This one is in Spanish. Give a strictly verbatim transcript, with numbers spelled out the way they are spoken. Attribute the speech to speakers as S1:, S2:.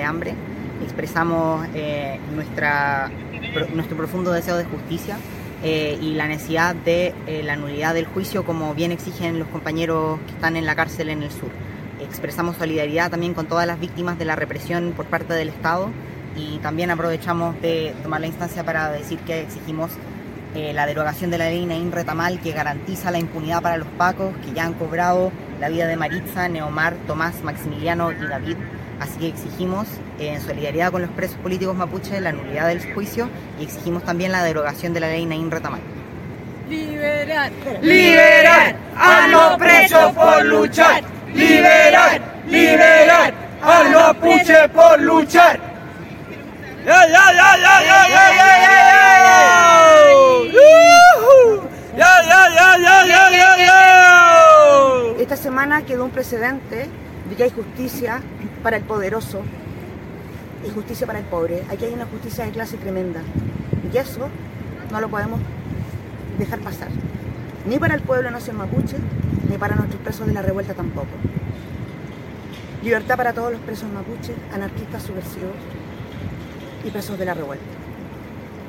S1: hambre. Expresamos eh, nuestra, nuestro profundo deseo de justicia eh, y la necesidad de eh, la nulidad del juicio, como bien exigen los compañeros que están en la cárcel en el sur. Expresamos solidaridad también con todas las víctimas de la represión por parte del Estado, y también aprovechamos de tomar la instancia para decir que exigimos eh, la derogación de la ley Naín Retamal, que garantiza la impunidad para los pacos que ya han cobrado la vida de Maritza, Neomar, Tomás, Maximiliano y David. Así que exigimos, eh, en solidaridad con los presos políticos mapuches, la nulidad del juicio, y exigimos también la derogación de la ley Naín Retamal.
S2: Liberar,
S3: liberar a los presos por luchar. Liberar, liberar a los mapuches por luchar. ¡Ya, ya, ya, ya, ya, ya, ya, ya! ¡Ya, ya, ya, ya, ya, ya, ya!
S4: Esta semana quedó un precedente de que hay justicia para el poderoso y justicia para el pobre. Aquí hay una justicia de clase tremenda, y eso no lo podemos dejar pasar, ni para el pueblo nación mapuche, ni para nuestros presos de la revuelta tampoco. Libertad para todos los presos mapuches, anarquistas subversivos y presos de la revuelta.